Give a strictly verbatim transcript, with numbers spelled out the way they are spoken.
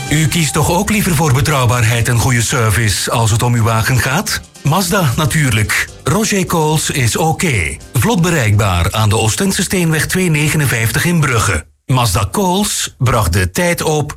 U kiest toch ook liever voor betrouwbaarheid en goede service als het om uw wagen gaat? Mazda natuurlijk. Roger Coles is oké. Vlot bereikbaar aan de Oostensesteenweg tweehonderdnegenenvijftig in Brugge. Mazda Coles bracht de tijd op